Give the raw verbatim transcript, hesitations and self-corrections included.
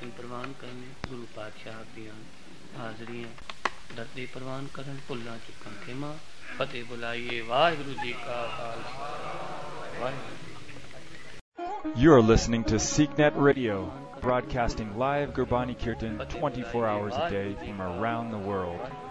दर्शन प्रवान करने गुरु पातशाह दियां हाजरियां दर्दे प्रवान करन भुल्लां चुकन खेमा फतेह बुलाइए वाहिगुरु जी का Khalsa Waheguru ji. You are listening to SeekNet Radio, broadcasting live Gurbani Kirtan twenty-four hours a day from around the world.